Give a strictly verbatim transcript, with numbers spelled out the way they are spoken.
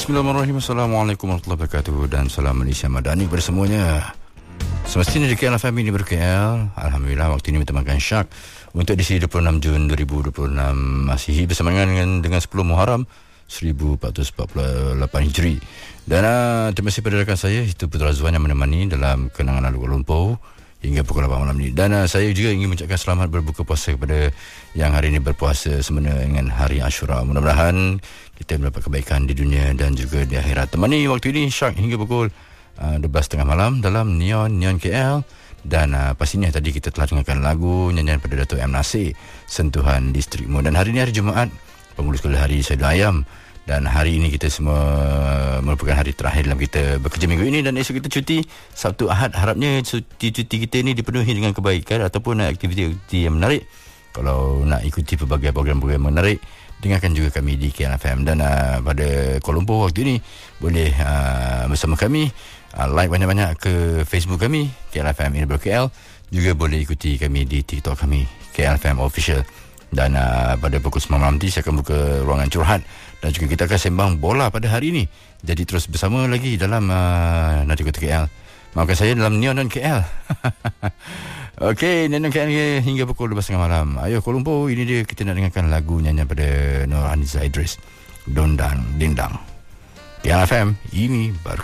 Bismillahirrahmanirrahim. Assalamualaikum warahmatullahi wabarakatuh. Dan salam Malaysia Madani kepada semuanya. Semestinya di K L F M ini ber-K L. Alhamdulillah waktu ini bertemakan syak untuk edisi dua puluh enam Jun dua ribu dua puluh enam Masihi bersama dengan dengan sepuluh Muharram seribu empat ratus empat puluh lapan Hijri. Dan uh, terima kasih pada rakan saya itu Putra Azwan yang menemani dalam kenangan lalu Kuala Lumpur hingga pukul lapan malam ini. Dan uh, saya juga ingin mengucapkan selamat berbuka puasa kepada yang hari ini berpuasa semena dengan hari Ashura. Mudah-mudahan kita mendapat kebaikan di dunia dan juga di akhirat. Temani waktu ini syak hingga pukul uh, dua belas tiga puluh malam dalam Neon Neon K L. Dan uh, pastinya tadi kita telah dengarkan lagu nyanyian pada Dato' M. Nasir, Sentuhan Distrikmu. Dan hari ini hari Jumaat, Penghulu Sekolah Hari Saidu Ayam. Dan hari ini kita semua merupakan hari terakhir dalam kita bekerja minggu ini. Dan esok kita cuti Sabtu Ahad. Harapnya cuti-cuti kita ini dipenuhi dengan kebaikan ataupun aktiviti-aktiviti yang menarik. Kalau nak ikuti pelbagai program-program menarik, dengarkan juga kami di K L F M. Dan uh, pada Kuala Lumpur waktu ini boleh uh, bersama kami uh, like banyak-banyak ke Facebook kami K L F M Indonesia K L. Juga boleh ikuti kami di TikTok kami K L F M Official. Dan uh, pada pukul sembilan malam nanti saya akan buka ruangan curhat dan juga kita akan sembang bola pada hari ini. Jadi terus bersama lagi dalam uh, Nadi Kota K L. Maafkan saya dalam Neon K L. Okey, Neon K L hingga pukul dua belas tiga puluh malam. Ayo Kuala Lumpur, ini dia kita nak dengarkan lagu nyanyian pada Nurhaliza Idris, Dondang Dindang. K L F M, ini baru